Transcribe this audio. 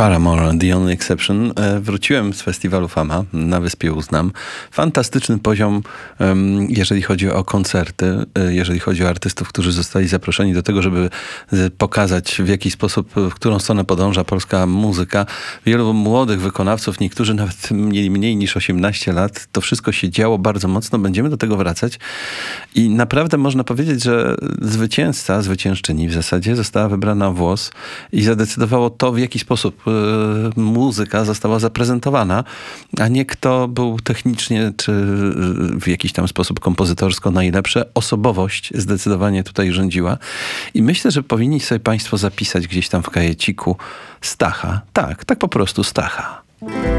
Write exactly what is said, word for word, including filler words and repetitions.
Paramore, The Only Exception. Wróciłem z festiwalu Fama na Wyspie Uznam. Fantastyczny poziom, jeżeli chodzi o koncerty, jeżeli chodzi o artystów, którzy zostali zaproszeni do tego, żeby pokazać, w jaki sposób, w którą stronę podąża polska muzyka. Wielu młodych wykonawców, niektórzy nawet mieli mniej niż osiemnaście lat. To wszystko się działo bardzo mocno. Będziemy do tego wracać. I naprawdę można powiedzieć, że zwycięzca, zwyciężczyni w zasadzie została wybrana włos i zadecydowało to, w jaki sposób muzyka została zaprezentowana, a nie kto był technicznie czy w jakiś tam sposób kompozytorsko najlepsze. Osobowość zdecydowanie tutaj rządziła. I myślę, że powinni sobie państwo zapisać gdzieś tam w kajeciku Stacha. Tak, tak po prostu Stacha.